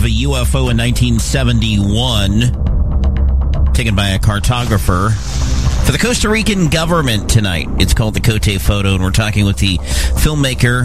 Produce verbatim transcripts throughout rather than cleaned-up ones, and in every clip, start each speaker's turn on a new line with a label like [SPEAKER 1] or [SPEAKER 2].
[SPEAKER 1] of a U F O in nineteen seventy-one, taken by a cartographer for the Costa Rican government tonight. It's called the Cote Photo, and we're talking with the filmmaker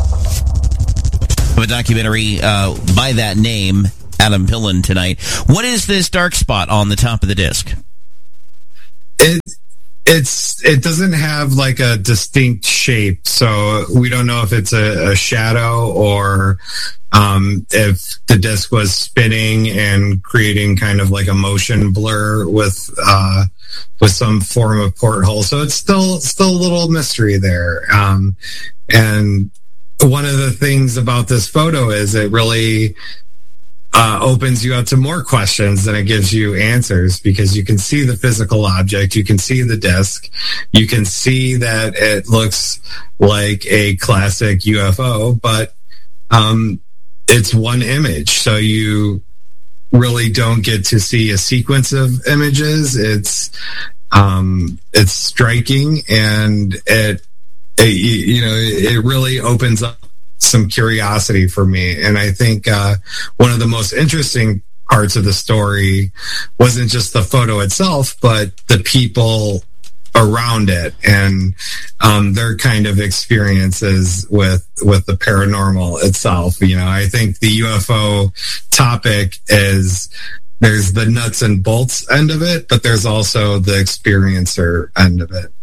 [SPEAKER 1] of a documentary uh, by that name, Adam Pillen, tonight. What is this dark spot on the top of the disc?
[SPEAKER 2] It it's it doesn't have like a distinct shape, so we don't know if it's a, a shadow or um, if the disc was spinning and creating kind of like a motion blur with uh, with some form of porthole. So it's still still a little mystery there. Um, and one of the things about this photo is it really Uh, opens you up to more questions than it gives you answers, because you can see the physical object, you can see the disc, you can see that it looks like a classic U F O, but um, it's one image, so you really don't get to see a sequence of images. It's um, it's striking, and it, it you know it really opens up some curiosity for me. And I think uh, one of the most interesting parts of the story wasn't just the photo itself, but the people around it and um, their kind of experiences with with the paranormal itself. You know, I think the U F O topic is, there's the nuts and bolts end of it, but there's also the experiencer end of it.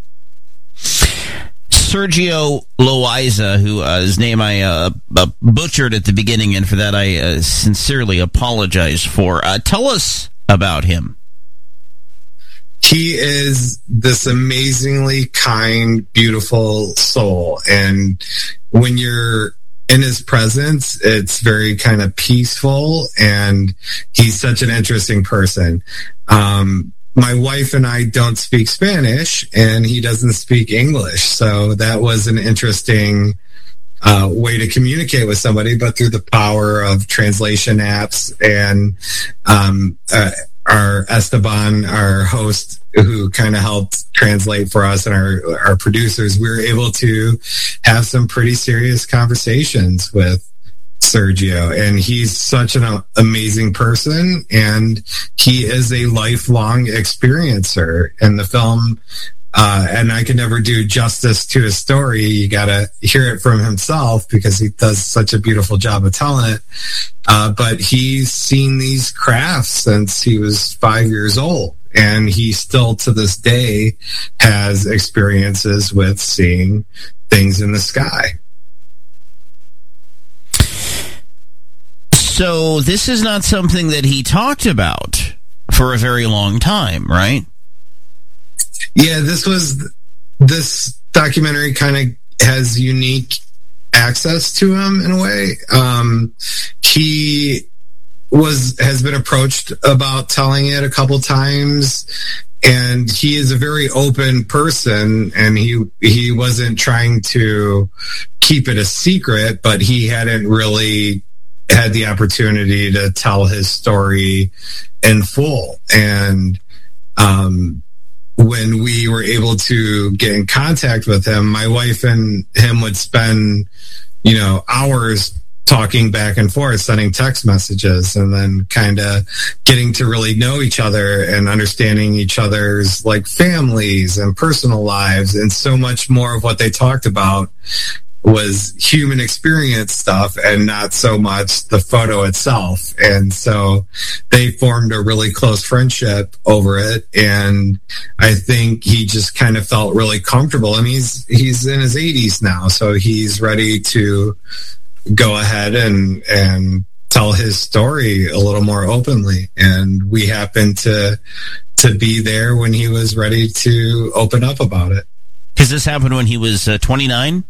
[SPEAKER 1] Sergio Loaiza, who uh, his name I uh, uh, butchered at the beginning, and for that I uh, sincerely apologize for. Uh, tell us about him.
[SPEAKER 2] He is this amazingly kind, beautiful soul, and when you're in his presence, it's very kind of peaceful, and he's such an interesting person. Um, My wife and I don't speak Spanish, and he doesn't speak English. So that was an interesting uh, way to communicate with somebody, but through the power of translation apps and um, uh, our Esteban, our host, who kind of helped translate for us, and our, our producers, we were able to have some pretty serious conversations with Sergio, and he's such an amazing person, and he is a lifelong experiencer in the film. Uh, and I can never do justice to his story. You gotta hear it from himself, because he does such a beautiful job of telling it. Uh, but he's seen these crafts since he was five years old, and he still to this day has experiences with seeing things in the sky.
[SPEAKER 1] So this is not something that he talked about for a very long time, right?
[SPEAKER 2] Yeah, this was this documentary kind of has unique access to him in a way. Um, he was has been approached about telling it a couple times, and he is a very open person, and he he wasn't trying to keep it a secret, but he hadn't really had the opportunity to tell his story in full. And um, when we were able to get in contact with him, my wife and him would spend, you know, hours talking back and forth, sending text messages, and then kind of getting to really know each other and understanding each other's like families and personal lives. And so much more of what they talked about was human experience stuff and not so much the photo itself. And so they formed a really close friendship over it. And I think he just kind of felt really comfortable. I mean, he's, he's in his eighties now, so he's ready to go ahead and, and tell his story a little more openly. And we happened to, to be there when he was ready to open up about it.
[SPEAKER 1] Because this happened when he was uh, twenty-nine?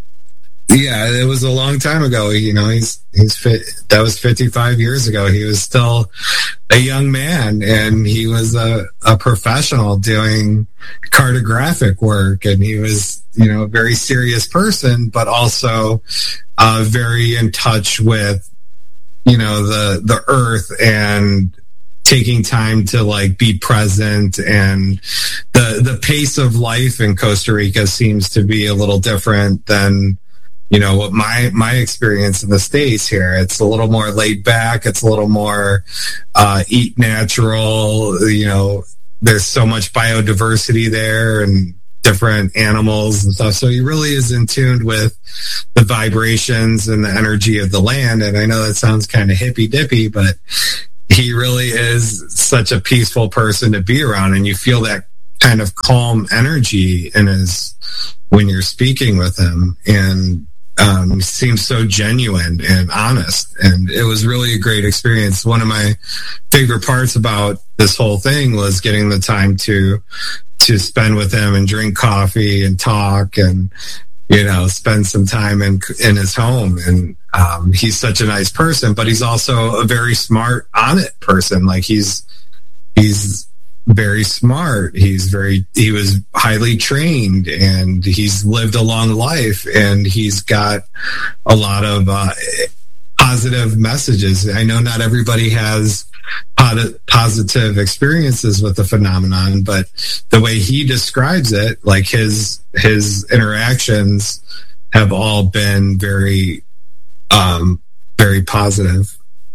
[SPEAKER 2] Yeah, it was a long time ago. You know, he's he's fit. That was fifty-five years ago. He was still a young man, and he was a, a professional doing cartographic work, and he was, you know, a very serious person, but also uh, very in touch with, you know, the the earth and taking time to like be present. And the the pace of life in Costa Rica seems to be a little different than you know, what my, my experience in the States here. It's a little more laid back. It's a little more, uh, eat natural, you know, there's so much biodiversity there and different animals and stuff. So he really is in tune with the vibrations and the energy of the land. And I know that sounds kind of hippy dippy, but he really is such a peaceful person to be around. And you feel that kind of calm energy in his, when you're speaking with him, and um, seems so genuine and honest. And it was really a great experience. One of my favorite parts about this whole thing was getting the time to, to spend with him and drink coffee and talk and, you know, spend some time in, in his home. And, um, he's such a nice person, but he's also a very smart, on it person. Like he's, he's, very smart. He's very, he was highly trained, and he's lived a long life, and he's got a lot of uh, positive messages. I know not everybody has positive experiences with the phenomenon, but the way he describes it, like his, his interactions have all been very, um, very positive.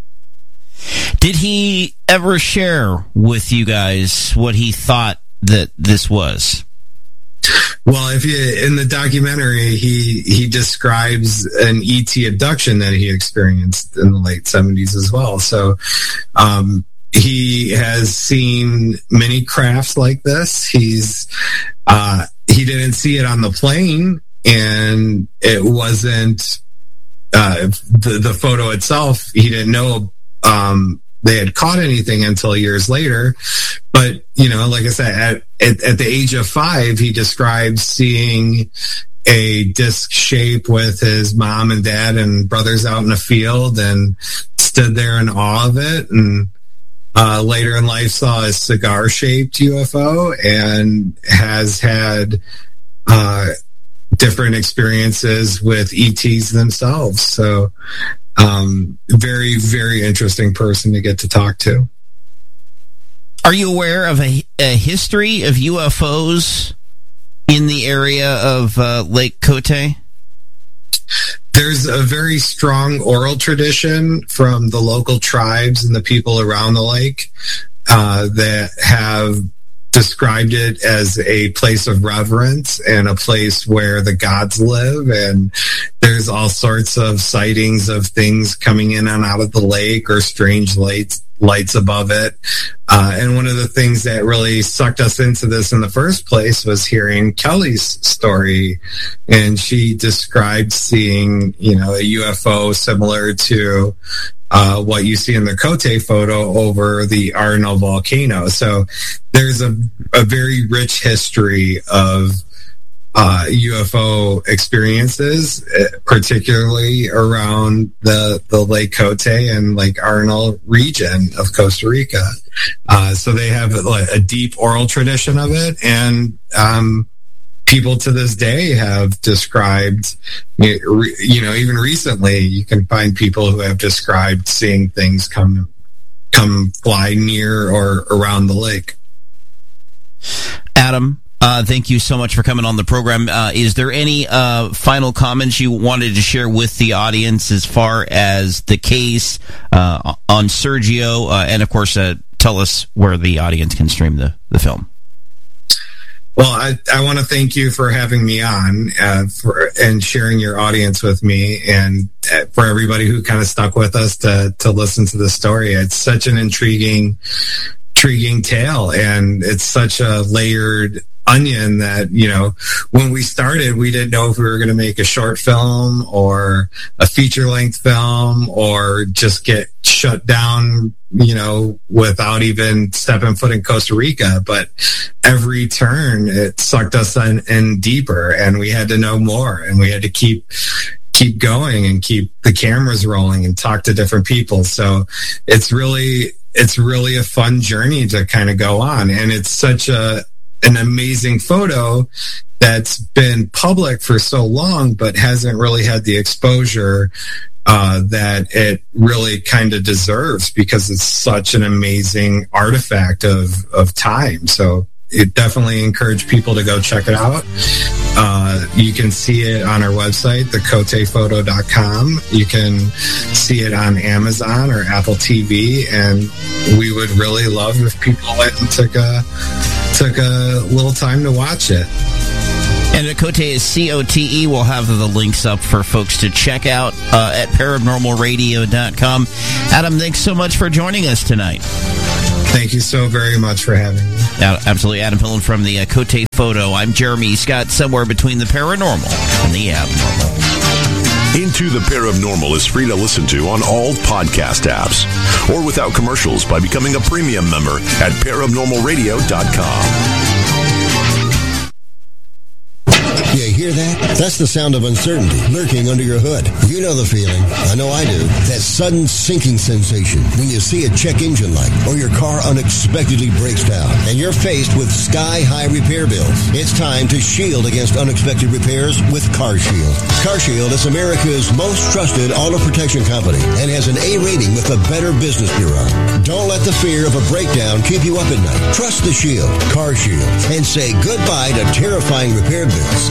[SPEAKER 1] Did he ever share with you guys what he thought that this was?
[SPEAKER 2] Well, if you, in the documentary, he he describes an E T abduction that he experienced in the late seventies as well. So um, he has seen many crafts like this. He's uh, he didn't see it on the plane, and it wasn't uh, the the photo itself. He didn't know Um, they had caught anything until years later. But, you know, like I said, at, at, at the age of five, he describes seeing a disc shape with his mom and dad and brothers out in the field, and stood there in awe of it. And uh, later in life saw a cigar-shaped U F O, and has had uh, different experiences with E Ts themselves. So, Um, very, very interesting person to get to talk to.
[SPEAKER 1] Are you aware of a, a history of U F Os in the area of uh, Lake Cote?
[SPEAKER 2] There's a very strong oral tradition from the local tribes and the people around the lake uh, that have described it as a place of reverence and a place where the gods live. And there's all sorts of sightings of things coming in and out of the lake, or strange lights lights above it. Uh, and one of the things that really sucked us into this in the first place was hearing Kelly's story. And she described seeing, you know, a U F O similar to Uh, what you see in the Cote photo over the Arenal volcano. So there's a, a very rich history of uh, U F O experiences, particularly around the, the Lake Cote and Lake Arenal region of Costa Rica. Uh, so they have a, a deep oral tradition of it, and um, people to this day have described, you know, even recently, you can find people who have described seeing things come come fly near or around the lake.
[SPEAKER 1] Adam, uh, thank you so much for coming on the program. Uh, is there any uh, final comments you wanted to share with the audience as far as the case uh, on Sergio? Uh, and, of course, uh, tell us where the audience can stream the, the film.
[SPEAKER 2] Well, I, I want to thank you for having me on uh, for, and sharing your audience with me, and uh, for everybody who kind of stuck with us to, to listen to the story. It's such an intriguing, intriguing tale, and it's such a layered onion that, you know, when we started, we didn't know if we were going to make a short film or a feature-length film, or just get shut down, you know, without even stepping foot in Costa Rica. But every turn, it sucked us in, in deeper, and we had to know more, and we had to keep keep going and keep the cameras rolling and talk to different people. So it's really it's really a fun journey to kind of go on, and it's such a an amazing photo that's been public for so long, but hasn't really had the exposure uh, that it really kind of deserves, because it's such an amazing artifact of, of time. So it definitely encourage people to go check it out. Uh, you can see it on our website, the cote photo dot com. You can see it on Amazon or Apple T V, and we would really love if people went and took a took a little time to watch it.
[SPEAKER 1] And Cote is C O T E. We'll have the links up for folks to check out uh, at paranormal radio dot com. Adam, thanks so much for joining us tonight.
[SPEAKER 2] Thank you so very much for having me.
[SPEAKER 1] Uh, absolutely. Adam Pillen from the uh, Cote Photo. I'm Jeremy Scott, somewhere between the paranormal and the abnormal.
[SPEAKER 3] Into the Paranormal is free to listen to on all podcast apps or without commercials by becoming a premium member at paranormal radio dot com.
[SPEAKER 4] You hear that? That's the sound of uncertainty lurking under your hood. You know the feeling. I know I do. That sudden sinking sensation when you see a check engine light or your car unexpectedly breaks down and you're faced with sky-high repair bills. It's time to shield against unexpected repairs with CarShield. CarShield is America's most trusted auto protection company and has an A rating with the Better Business Bureau. Don't let the fear of a breakdown keep you up at night. Trust the Shield, CarShield, and say goodbye to terrifying repair bills.